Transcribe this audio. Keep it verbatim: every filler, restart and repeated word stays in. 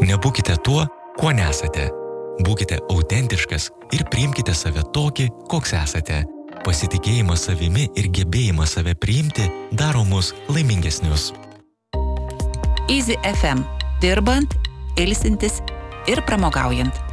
Nebūkite tuo, kuo nesate. Būkite autentiškas ir priimkite save tokį, koks esate. Pasitikėjimas savimi ir gebėjimas save priimti daro mus laimingesnius. Easy F M. Dirbant, ilsintis ir pramogaujant.